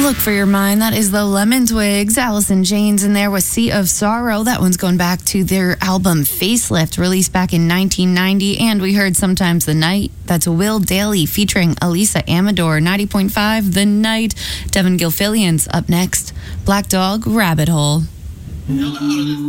Look for your mind. That is the Lemon Twigs. Allison Jane's in there with Sea of Sorrow. That one's going back to their album Facelift, released back in 1990. And we heard Sometimes the Night. That's Will Daly featuring Elisa Amador. 90.5 The Night. Devin Gilfillian's up next. Black Dog, Rabbit Hole.